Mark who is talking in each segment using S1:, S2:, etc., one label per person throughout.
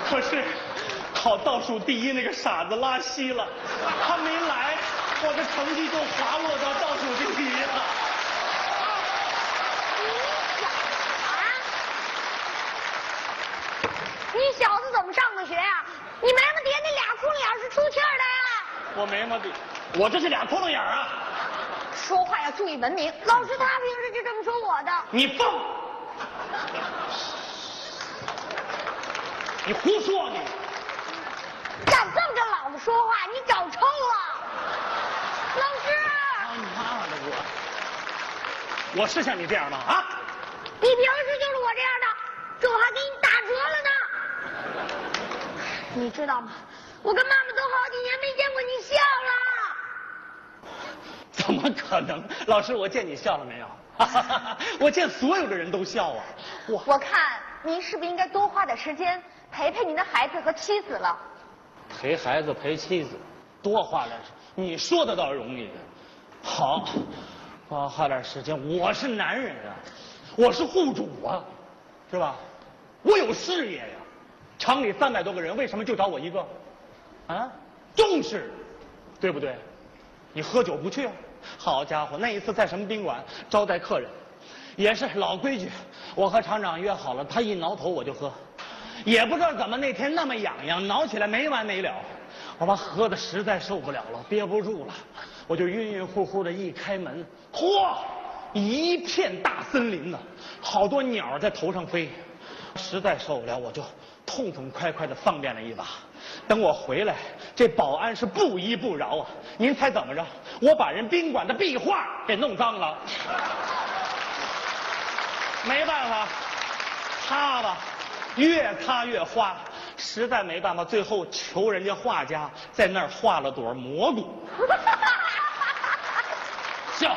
S1: 可是考倒数第一那个傻子拉稀了，他没来，我的成绩就滑落到倒数第一了。
S2: 你小子怎么上的学啊？你眉毛底下那俩窟窿眼是出气儿的呀？
S1: 我眉毛底，我这是俩窟窿眼啊！
S2: 说话要注意文明。老师他平时就这么说我的。
S1: 你放！你胡说你！
S2: 敢这么跟老子说话，你找抽了！老师！
S1: 你妈的我是像你这样吗？啊！
S2: 你平时就是我这样的，这我还给你打折了呢。你知道吗？我跟妈妈都好几年没见过你笑了。
S1: 怎么可能？老师，我见你笑了没有？我见所有的人都笑啊！
S2: 我看您是不是应该多花点时间陪陪您的孩子和妻子了？
S1: 陪孩子陪妻子，多花点，你说的倒容易。好，多花点时间。我是男人啊，我是户主啊，是吧？我有事业呀。厂里300多个人，为什么就找我一个？啊，重视，对不对？你喝酒不去啊？好家伙，那一次在什么宾馆招待客人，也是老规矩，我和厂长约好了，他一挠头我就喝，也不知道怎么那天那么痒痒，挠起来没完没了，我把喝的实在受不了了，憋不住了，我就晕晕乎乎的一开门，嚯，一片大森林呢，好多鸟在头上飞，实在受不了，我就痛痛快快的方便了一把。等我回来，这保安是不依不饶啊！您猜怎么着？我把人宾馆的壁画给弄脏了。没办法，擦吧，越擦越花，实在没办法，最后求人家画家在那儿画了朵蘑菇。笑，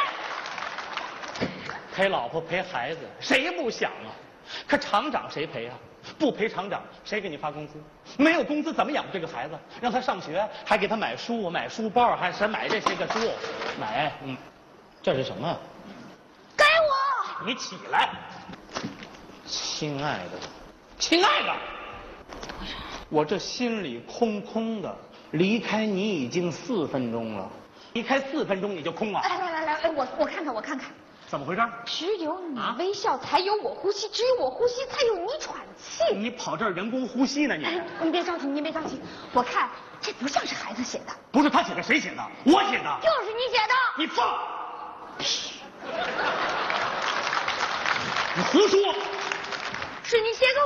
S1: 陪老婆陪孩子，谁不想啊？可厂长谁陪啊？不陪厂长，谁给你发工资？没有工资怎么养这个孩子？让他上学，还给他买书、买书包，还是买这些个书？买，这是什么？
S2: 给我！
S1: 你起来，亲爱的，亲爱的，我这心里空空的，离开你已经4分钟了，离开4分钟你就空了。
S2: 来，我看看，我看看。
S1: 怎么回事？
S2: 只有你微笑，才有我呼吸；只有我呼吸，才有你喘气。
S1: 你跑这儿人工呼吸呢？
S2: 你别着急，您别着急。我看这不像是孩子写的。
S1: 不是他写的，谁写的？我写的。
S2: 就是你写的。
S1: 你放！你胡说！
S2: 是你写给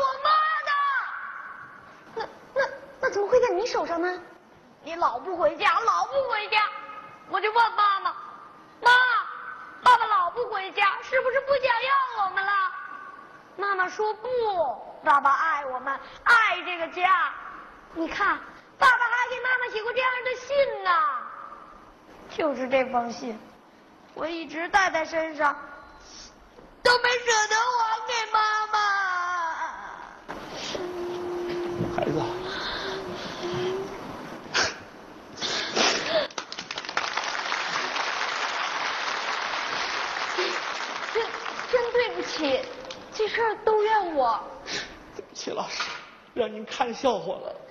S2: 我妈的。那怎么会在你手上呢？你老不回家，我就问妈妈，爸爸老不回家，是不是不想要我们了？妈妈说不，爸爸爱我们，爱这个家。你看，爸爸还给妈妈写过这样的信呢。就是这封信，我一直带在身上，都没舍得还给妈妈。
S1: 孩子。
S2: 真对不起，这事儿都怨我。
S1: 对不起，老师，让您看笑话了。